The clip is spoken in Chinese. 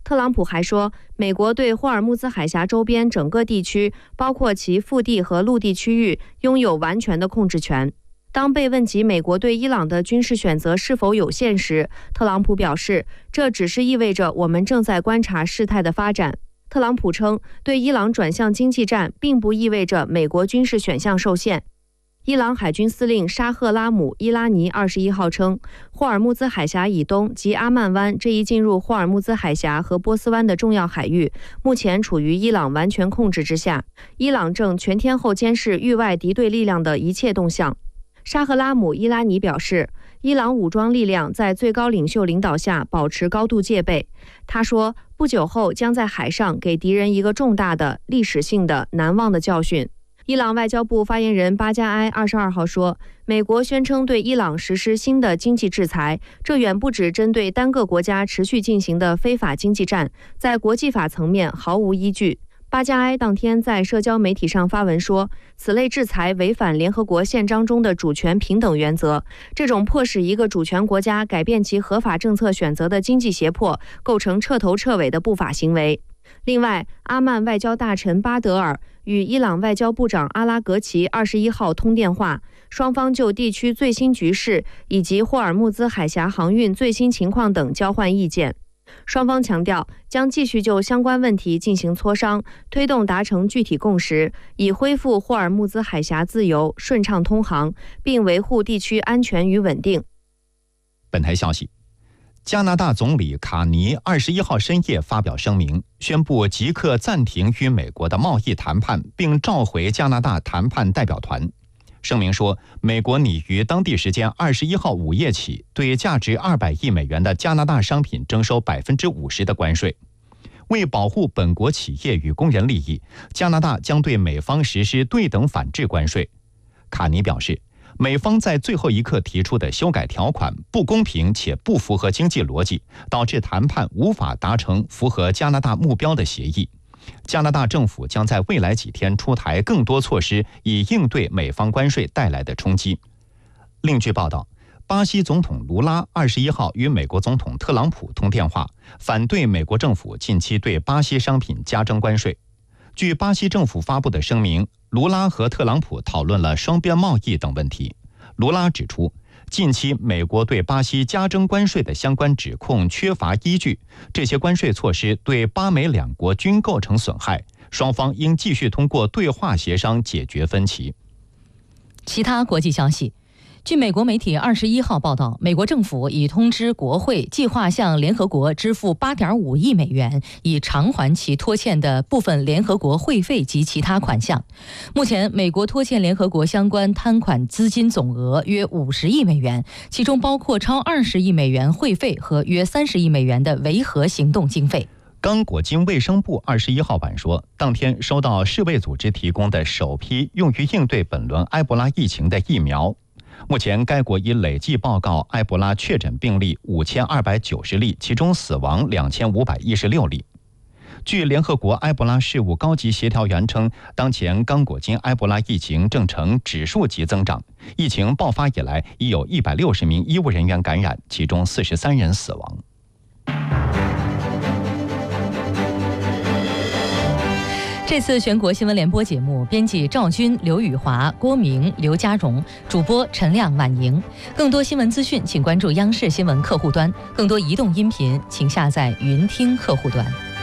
特朗普还说，美国对霍尔木兹海峡周边整个地区，包括其腹地和陆地区域，拥有完全的控制权。当被问及美国对伊朗的军事选择是否有限时，特朗普表示，这只是意味着我们正在观察事态的发展。特朗普称，对伊朗转向经济战，并不意味着美国军事选项受限。伊朗海军司令沙赫拉姆·伊拉尼21号称，霍尔木兹海峡以东及阿曼湾这一进入霍尔木兹海峡和波斯湾的重要海域，目前处于伊朗完全控制之下。伊朗正全天候监视域外敌对力量的一切动向。沙赫拉姆·伊拉尼表示，伊朗武装力量在最高领袖领导下保持高度戒备。他说，不久后将在海上给敌人一个重大的、历史性的、难忘的教训。伊朗外交部发言人巴加埃22号说，美国宣称对伊朗实施新的经济制裁，这远不止针对单个国家持续进行的非法经济战，在国际法层面毫无依据。巴加埃当天在社交媒体上发文说，此类制裁违反联合国宪章中的主权平等原则，这种迫使一个主权国家改变其合法政策选择的经济胁迫，构成彻头彻尾的不法行为。另外，阿曼外交大臣巴德尔与伊朗外交部长阿拉格齐21号通电话，双方就地区最新局势以及霍尔木兹海峡航运最新情况等交换意见。双方强调将继续就相关问题进行磋商，推动达成具体共识，以恢复霍尔木兹海峡自由顺畅通航，并维护地区安全与稳定。 本台消息，加拿大总理卡尼21号深夜发表声明，宣布即刻暂停与美国的贸易谈判，并召回加拿大谈判代表团。声明说，美国拟于当地时间21号午夜起，对价值200亿美元的加拿大商品征收50%的关税。为保护本国企业与工人利益，加拿大将对美方实施对等反制关税。卡尼表示，美方在最后一刻提出的修改条款不公平且不符合经济逻辑，导致谈判无法达成符合加拿大目标的协议。加拿大政府将在未来几天出台更多措施，以应对美方关税带来的冲击。另据报道，巴西总统卢拉21号与美国总统特朗普通电话，反对美国政府近期对巴西商品加征关税。据巴西政府发布的声明，卢拉和特朗普讨论了双边贸易等问题。卢拉指出，近期美国对巴西加征关税的相关指控缺乏依据，这些关税措施对巴美两国均构成损害，双方应继续通过对话协商解决分歧。 其他国际消息，据美国媒体21号报道，美国政府已通知国会，计划向联合国支付8.5亿美元，以偿还其拖欠的部分联合国会费及其他款项。目前，美国拖欠联合国相关摊款资金总额约50亿美元，其中包括超20亿美元会费和约30亿美元的维和行动经费。 刚果金卫生部21号晚说，当天收到世卫组织提供的首批用于应对本轮埃博拉疫情的疫苗。目前，该国已累计报告埃博拉确诊病例5290例，其中死亡2516例。据联合国埃博拉事务高级协调员称，当前刚果金埃博拉疫情正呈指数级增长，疫情爆发以来已有160名医务人员感染，其中43人死亡。 这次全国新闻联播节目，编辑赵军、刘宇华、郭明、刘家荣，主播陈亮、婉莹。更多新闻资讯，请关注央视新闻客户端；更多移动音频，请下载云听客户端。